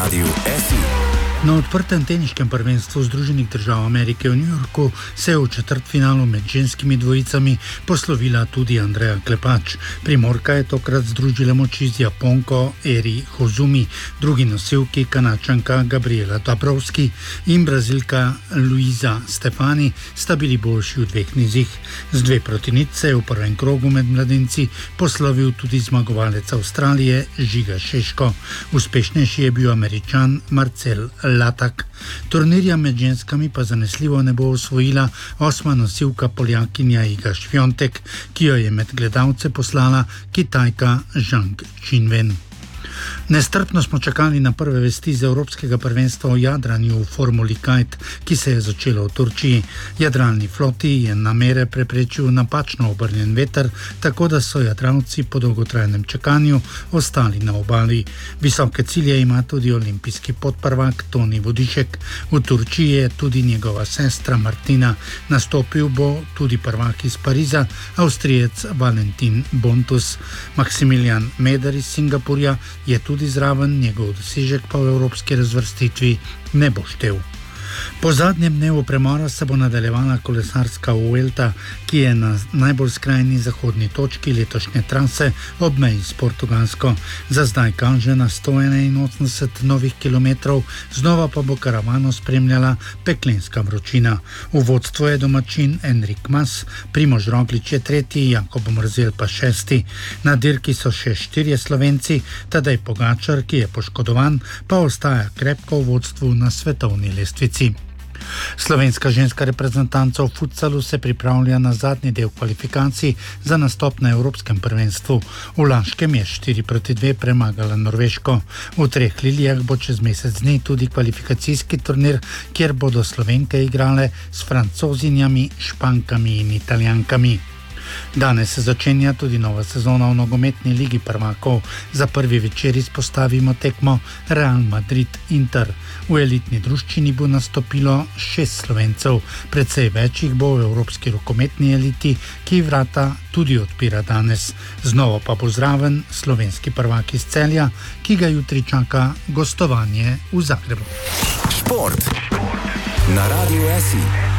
Radiu SI. Na odprtem teniškem prvenstvu Združenih držav Amerike v New Yorku se je v četrtfinalu med ženskimi dvojicami poslovila tudi Andreja Klepač. Primorka je tokrat združila moči z Japonko Eri Hozumi, drugi nosilki Kanačanka Gabriela Dabrowski in Brazilka Luisa Stefani sta bili boljši v dveh nizih. Z 2-0 se je v prvem krogu med mladinci poslovil tudi zmagovalec Avstralije Žiga Šeško. Uspešnejši je bil Američan Marcel Latak. Turnirja med ženskami pa zanesljivo ne bo osvojila 8. nosilka Poljakinja Iga Świątek, ki jo je med gledalce poslala Kitajka Zhang Qinwen. Nestrpno smo čakali na prve vesti z Evropskega prvenstva o jadranju v Formuli Kite, ki se je začelo v Turčiji. Jadralni floti je namere preprečil napačno obrnjen veter, tako da so jadralci po dolgotrajnem čakanju ostali na obali. Visoke cilje ima tudi olimpijski podprvak Toni Vodišek. V Turčiji je tudi njegova sestra Martina. Nastopil bo tudi prvak iz Pariza, Avstrijec Valentin Bontus. Maximilian Meder iz Singapurja je tudi zraven, njegov dosežek pa v evropski razvrstitvi ne bo štel. Po zadnjem dnevu premora se bo nadaljevala kolesarska Vuelta, ki je na najbolj skrajni zahodni točki letošnje trase ob meji s Portugalsko. Za zdaj kaže na 181 novih kilometrov, znova pa bo karavano spremljala peklenska vročina. V vodstvu je domačin Enric Mas, Primož Roglič je 3., Jakob Mrzel pa 6. Na dirki so še 4 Slovenci, Tadej Pogačar, ki je poškodovan, pa ostaja krepko v vodstvu na svetovni lestvici. Slovenska ženska reprezentanca v futsalu se pripravlja na zadnji del kvalifikacij za nastop na Evropskem prvenstvu. V Laškem je 4-2 premagala Norveško. V Treh lilijah bo čez mesec dni tudi kvalifikacijski turnir, kjer bodo Slovenke igrale s Francozinjami, Špankami in Italijankami. Danes se začenja tudi nova sezona v nogometni ligi prvakov. Za prvi večer izpostavimo tekmo Real Madrid-Inter. V elitni druščini bo nastopilo 6 Slovencev, precej več jih bo v evropski rokometni eliti, ki vrata tudi odpira danes. Znova pa bo zraven slovenski prvak iz Celja, ki ga jutri čaka gostovanje v Zagrebu. Šport na Radiu SI.